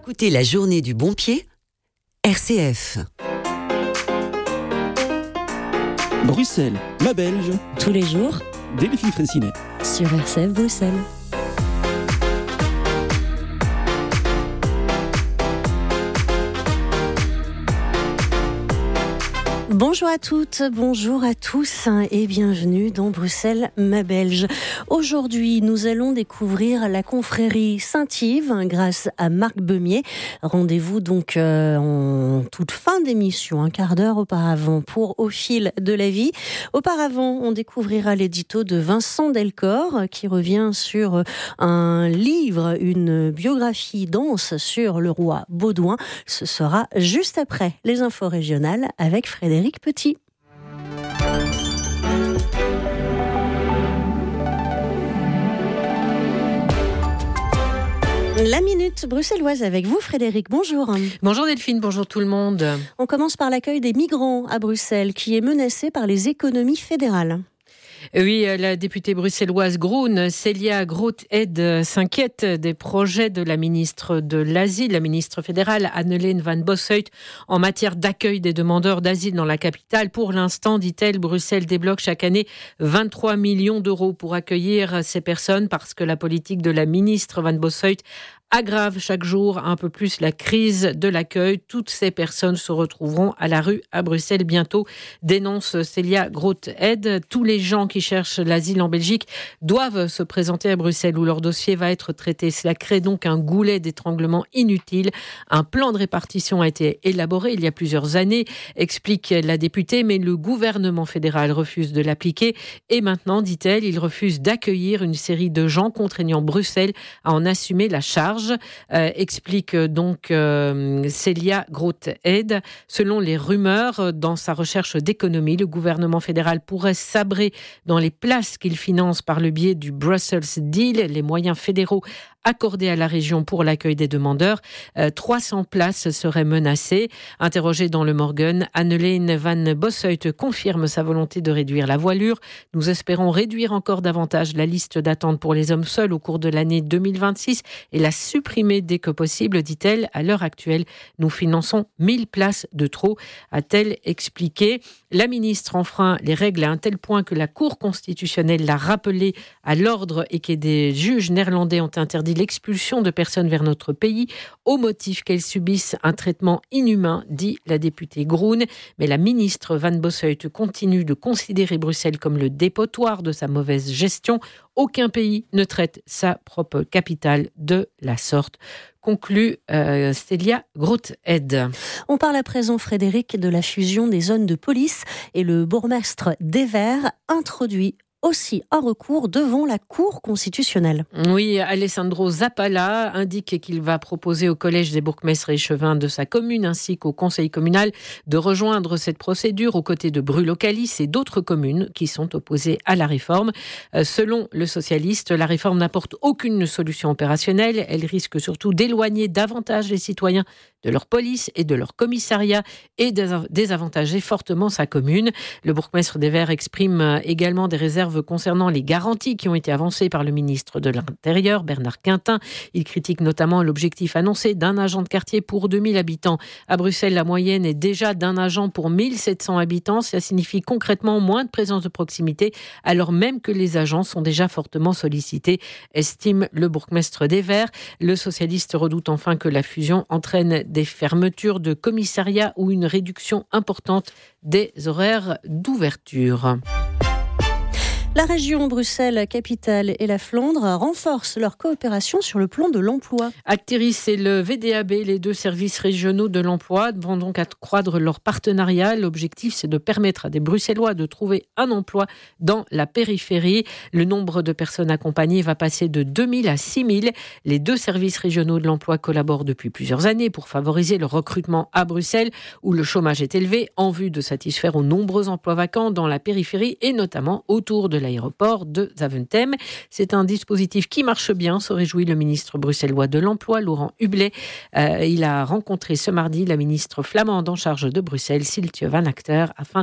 Écoutez la journée du bon pied, RCF. Bruxelles, la Belge. Tous les jours, Delphine Frécinet. sur RCF Bruxelles. Bonjour à toutes, bonjour à tous et bienvenue dans Bruxelles, ma Belge. Aujourd'hui, nous allons découvrir la confrérie Saint-Yves grâce à Marc Beumier. Rendez-vous donc en toute fin d'émission, un quart d'heure auparavant pour Au fil de la vie. Auparavant, on découvrira l'édito de Vincent Delcor qui revient sur un livre, une biographie dense sur le roi Baudouin. Ce sera juste après les infos régionales avec Frédéric Petit. La minute bruxelloise avec vous, Frédéric. Bonjour. Bonjour Delphine, bonjour tout le monde. On commence par l'accueil des migrants à Bruxelles, qui est menacé par les économies fédérales. Oui, la députée bruxelloise Groen, Célia Groot-Hed, s'inquiète des projets de la ministre de l'Asile, la ministre fédérale Anneleen van Bossuyt, en matière d'accueil des demandeurs d'asile dans la capitale. Pour l'instant, dit-elle, Bruxelles débloque chaque année 23 millions d'euros pour accueillir ces personnes parce que la politique de la ministre van Bossuyt aggrave chaque jour un peu plus la crise de l'accueil. Toutes ces personnes se retrouveront à la rue à Bruxelles bientôt, dénonce Célia Groot-Hed. Tous les gens qui cherchent l'asile en Belgique doivent se présenter à Bruxelles où leur dossier va être traité. Cela crée donc un goulet d'étranglement inutile. Un plan de répartition a été élaboré il y a plusieurs années, explique la députée, mais le gouvernement fédéral refuse de l'appliquer. Et maintenant, dit-elle, il refuse d'accueillir une série de gens, contraignant Bruxelles à en assumer la charge. Explique donc Célia Groot-Hed. Selon les rumeurs, dans sa recherche d'économie, le gouvernement fédéral pourrait sabrer dans les places qu'il finance par le biais du Brussels Deal, les moyens fédéraux accordés à la région pour l'accueil des demandeurs. 300 places seraient menacées. Interrogée dans le Morgen, Anneleen van Bossuyt confirme sa volonté de réduire la voilure. Nous espérons réduire encore davantage la liste d'attente pour les hommes seuls au cours de l'année 2026 et la supprimer dès que possible, dit-elle. À l'heure actuelle, nous finançons 1000 places de trop, a-t-elle expliqué. La ministre enfreint les règles à un tel point que la Cour constitutionnelle l'a rappelé à l'ordre et que des juges néerlandais ont interdit l'expulsion de personnes vers notre pays au motif qu'elles subissent un traitement inhumain, dit la députée Groen. Mais la ministre van Bossuyt continue de considérer Bruxelles comme le dépotoir de sa mauvaise gestion. Aucun pays ne traite sa propre capitale de la sorte. Conclut Célia Groot-Hed. On parle à présent, Frédéric, de la fusion des zones de police et le bourgmestre d'Evere introduit aussi un recours devant la Cour constitutionnelle. Oui, Alessandro Zappala indique qu'il va proposer au collège des bourgmestres et échevins de sa commune ainsi qu'au conseil communal de rejoindre cette procédure aux côtés de Brulocalis et d'autres communes qui sont opposées à la réforme. Selon le socialiste, la réforme n'apporte aucune solution opérationnelle. Elle risque surtout d'éloigner davantage les citoyens de leur police et de leur commissariat et désavantager fortement sa commune. Le bourgmestre d'Evere exprime également des réserves concernant les garanties qui ont été avancées par le ministre de l'Intérieur, Bernard Quintin. Il critique notamment l'objectif annoncé d'un agent de quartier pour 2000 habitants. À Bruxelles, la moyenne est déjà d'un agent pour 1700 habitants. Ça signifie concrètement moins de présence de proximité, alors même que les agents sont déjà fortement sollicités, estime le bourgmestre d'Evere. Le socialiste redoute enfin que la fusion entraîne des fermetures de commissariats ou une réduction importante des horaires d'ouverture. La région Bruxelles-Capitale et la Flandre renforcent leur coopération sur le plan de l'emploi. Actiris et le VDAB, les deux services régionaux de l'emploi, vont donc accroître leur partenariat. L'objectif, c'est de permettre à des Bruxellois de trouver un emploi dans la périphérie. Le nombre de personnes accompagnées va passer de 2000 à 6000. Les deux services régionaux de l'emploi collaborent depuis plusieurs années pour favoriser le recrutement à Bruxelles, où le chômage est élevé, en vue de satisfaire aux nombreux emplois vacants dans la périphérie et notamment autour de l'aéroport de Zaventem. C'est un dispositif qui marche bien, se réjouit le ministre bruxellois de l'Emploi, Laurent Hublet. Il a rencontré ce mardi la ministre flamande en charge de Bruxelles, Siltje van Achter, afin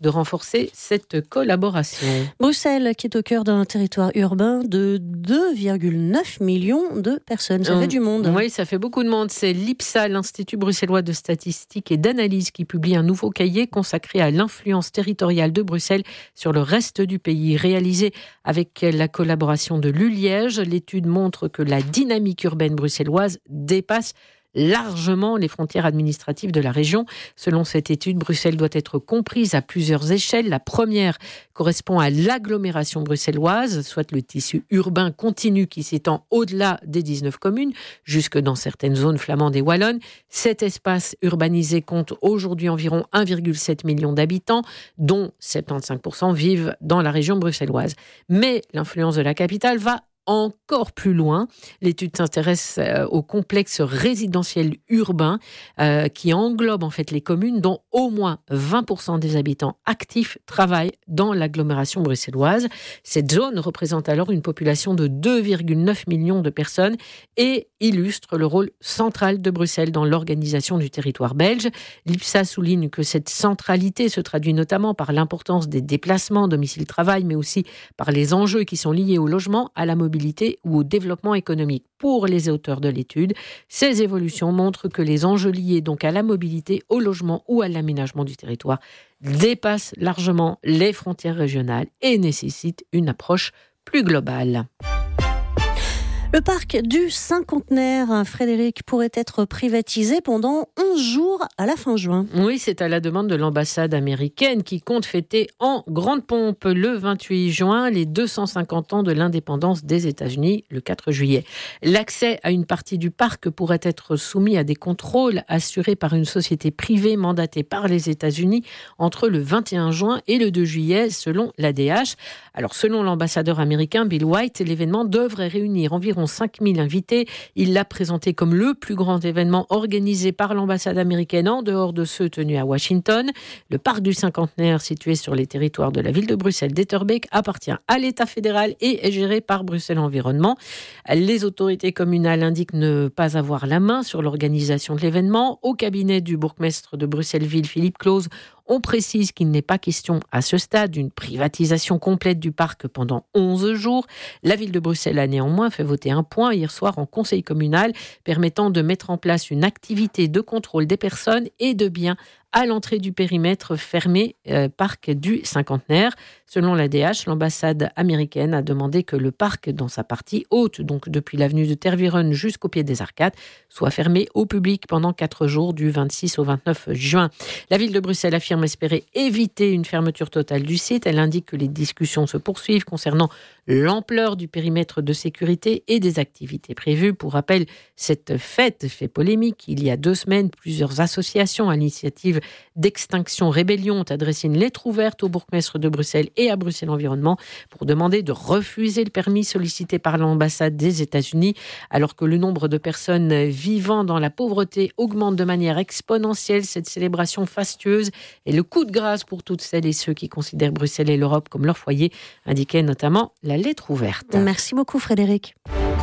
de renforcer cette collaboration. Bruxelles, qui est au cœur d'un territoire urbain de 2,9 millions de personnes. Ça fait du monde. Oui, ça fait beaucoup de monde. C'est l'IPSA, l'Institut bruxellois de statistique et d'analyse, qui publie un nouveau cahier consacré à l'influence territoriale de Bruxelles sur le reste du pays. Réalisé avec la collaboration de l'ULiège, l'étude montre que la dynamique urbaine bruxelloise dépasse largement les frontières administratives de la région. Selon cette étude, Bruxelles doit être comprise à plusieurs échelles. La première correspond à l'agglomération bruxelloise, soit le tissu urbain continu qui s'étend au-delà des 19 communes, jusque dans certaines zones flamandes et wallonnes. Cet espace urbanisé compte aujourd'hui environ 1,7 million d'habitants, dont 75% vivent dans la région bruxelloise. Mais l'influence de la capitale va encore plus loin. L'étude s'intéresse au complexe résidentiel urbain qui englobe en fait les communes dont au moins 20% des habitants actifs travaillent dans l'agglomération bruxelloise. Cette zone représente alors une population de 2,9 millions de personnes et illustre le rôle central de Bruxelles dans l'organisation du territoire belge. L'IPSA souligne que cette centralité se traduit notamment par l'importance des déplacements domicile-travail, mais aussi par les enjeux qui sont liés au logement, à la mobilité ou au développement économique. Pour les auteurs de l'étude, ces évolutions montrent que les enjeux liés donc à la mobilité, au logement ou à l'aménagement du territoire dépassent largement les frontières régionales et nécessitent une approche plus globale. Le parc du Cinquantenaire, Frédéric, pourrait être privatisé pendant 11 jours à la fin juin. Oui, c'est à la demande de l'ambassade américaine qui compte fêter en grande pompe le 28 juin les 250 ans de l'indépendance des États-Unis le 4 juillet. L'accès à une partie du parc pourrait être soumis à des contrôles assurés par une société privée mandatée par les États-Unis entre le 21 juin et le 2 juillet selon l'ADH. Alors selon l'ambassadeur américain Bill White, l'événement devrait réunir environ 5000 invités. Il l'a présenté comme le plus grand événement organisé par l'ambassade américaine en dehors de ceux tenus à Washington. Le parc du Cinquantenaire, situé sur les territoires de la ville de Bruxelles d'Etterbeek, appartient à l'État fédéral et est géré par Bruxelles Environnement. Les autorités communales indiquent ne pas avoir la main sur l'organisation de l'événement. Au cabinet du bourgmestre de Bruxelles-Ville, Philippe Claus, on précise qu'il n'est pas question à ce stade d'une privatisation complète du parc pendant 11 jours. La ville de Bruxelles a néanmoins fait voter un point hier soir en conseil communal permettant de mettre en place une activité de contrôle des personnes et de biens à l'entrée du périmètre fermé parc du Cinquantenaire. Selon l'ADH, l'ambassade américaine a demandé que le parc, dans sa partie haute, donc depuis l'avenue de Tervuren jusqu'au pied des Arcades, soit fermé au public pendant 4 jours du 26 au 29 juin. La ville de Bruxelles affirme espérer éviter une fermeture totale du site. Elle indique que les discussions se poursuivent concernant l'ampleur du périmètre de sécurité et des activités prévues. Pour rappel, cette fête fait polémique. Il y a 2 semaines, plusieurs associations à l'initiative d'Extinction Rébellion ont adressé une lettre ouverte au bourgmestre de Bruxelles et à Bruxelles Environnement pour demander de refuser le permis sollicité par l'ambassade des États-Unis. Alors que le nombre de personnes vivant dans la pauvreté augmente de manière exponentielle, cette célébration fastueuse est le coup de grâce pour toutes celles et ceux qui considèrent Bruxelles et l'Europe comme leur foyer, indiquait notamment la lettre ouverte. Merci beaucoup Frédéric.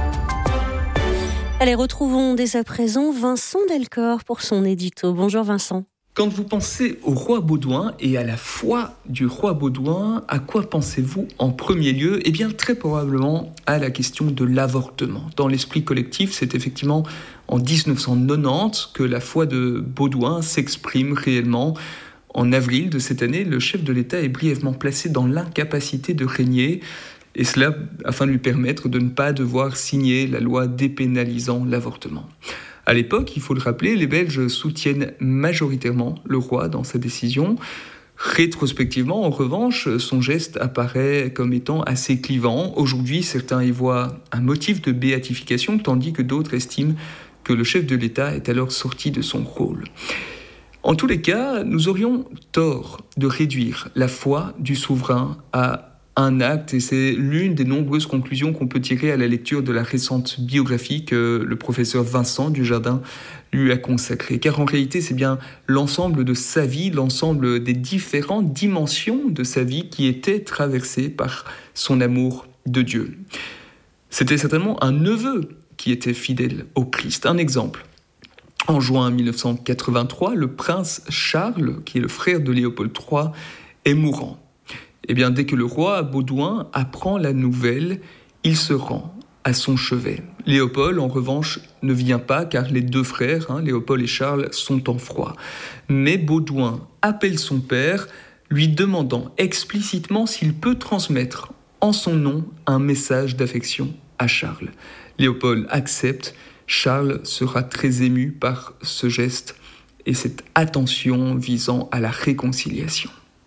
Allez, retrouvons dès à présent Vincent Delcor pour son édito. Bonjour Vincent. Quand vous pensez au roi Baudouin et à la foi du roi Baudouin, à quoi pensez-vous en premier lieu ? Eh bien, très probablement à la question de l'avortement. Dans l'esprit collectif, c'est effectivement en 1990 que la foi de Baudouin s'exprime réellement. En avril de cette année, le chef de l'État est brièvement placé dans l'incapacité de régner, et cela afin de lui permettre de ne pas devoir signer la loi dépénalisant l'avortement. À l'époque, il faut le rappeler, les Belges soutiennent majoritairement le roi dans sa décision. Rétrospectivement, en revanche, son geste apparaît comme étant assez clivant. Aujourd'hui, certains y voient un motif de béatification, tandis que d'autres estiment que le chef de l'État est alors sorti de son rôle. En tous les cas, nous aurions tort de réduire la foi du souverain à un acte, et c'est l'une des nombreuses conclusions qu'on peut tirer à la lecture de la récente biographie que le professeur Vincent Dujardin lui a consacrée. Car en réalité, c'est bien l'ensemble de sa vie, l'ensemble des différentes dimensions de sa vie qui étaient traversées par son amour de Dieu. C'était certainement un neveu qui était fidèle au Christ. Un exemple. En juin 1983, le prince Charles, qui est le frère de Léopold III, est mourant. Eh bien, dès que le roi Baudouin apprend la nouvelle, il se rend à son chevet. Léopold, en revanche, ne vient pas car les deux frères, Léopold et Charles, sont en froid. Mais Baudouin appelle son père, lui demandant explicitement s'il peut transmettre en son nom un message d'affection à Charles. Léopold accepte, Charles sera très ému par ce geste et cette attention visant à la réconciliation.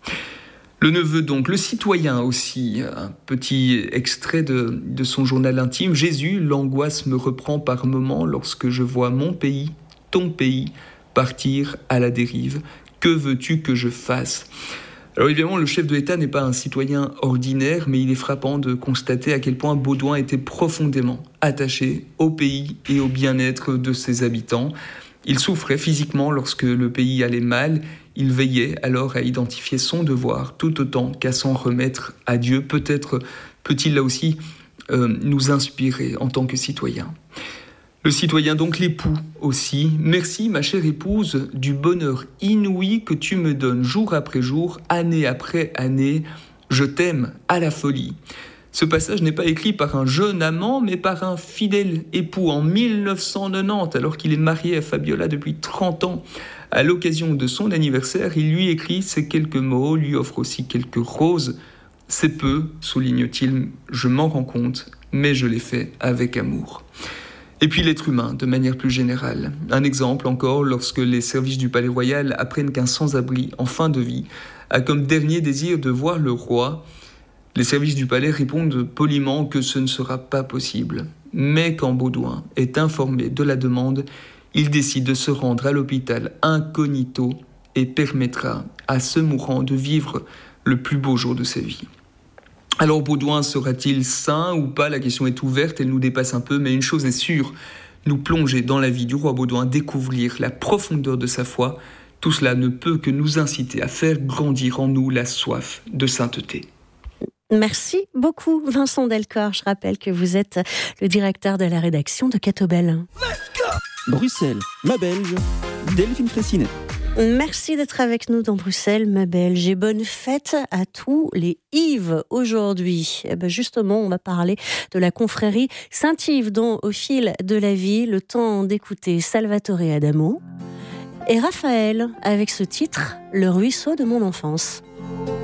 Le neveu donc, le citoyen aussi, un petit extrait de son journal intime. Jésus, l'angoisse me reprend par moments lorsque je vois mon pays, ton pays, partir à la dérive. Que veux-tu que je fasse ? Alors évidemment, le chef de l'État n'est pas un citoyen ordinaire, mais il est frappant de constater à quel point Baudouin était profondément attaché au pays et au bien-être de ses habitants. Il souffrait physiquement lorsque le pays allait mal. Il veillait alors à identifier son devoir tout autant qu'à s'en remettre à Dieu. Peut-être peut-il là aussi nous inspirer en tant que citoyen. Le citoyen donc, l'époux aussi. Merci ma chère épouse du bonheur inouï que tu me donnes jour après jour, année après année. Je t'aime à la folie. Ce passage n'est pas écrit par un jeune amant, mais par un fidèle époux en 1990, alors qu'il est marié à Fabiola depuis 30 ans. À l'occasion de son anniversaire, il lui écrit ces quelques mots, lui offre aussi quelques roses. C'est peu, souligne-t-il, je m'en rends compte, mais je l'ai fait avec amour. Et puis l'être humain, de manière plus générale. Un exemple encore, lorsque les services du Palais Royal apprennent qu'un sans-abri en fin de vie a comme dernier désir de voir le roi, les services du palais répondent poliment que ce ne sera pas possible. Mais quand Baudouin est informé de la demande, il décide de se rendre à l'hôpital incognito et permettra à ce mourant de vivre le plus beau jour de sa vie. Alors Baudouin sera-t-il saint ou pas ? La question est ouverte, elle nous dépasse un peu, mais une chose est sûre, nous plonger dans la vie du roi Baudouin, découvrir la profondeur de sa foi, tout cela ne peut que nous inciter à faire grandir en nous la soif de sainteté. Merci beaucoup Vincent Delcor. Je rappelle que vous êtes le directeur de la rédaction de Catobel. Bruxelles, ma Belge, Delphine Fraissinet. Merci d'être avec nous dans Bruxelles, ma Belge, et bonne fête à tous les Yves aujourd'hui. Justement, on va parler de la confrérie Saint-Yves, dont au fil de la vie, le temps d'écouter Salvatore Adamo et Raphaël avec ce titre, Le ruisseau de mon enfance.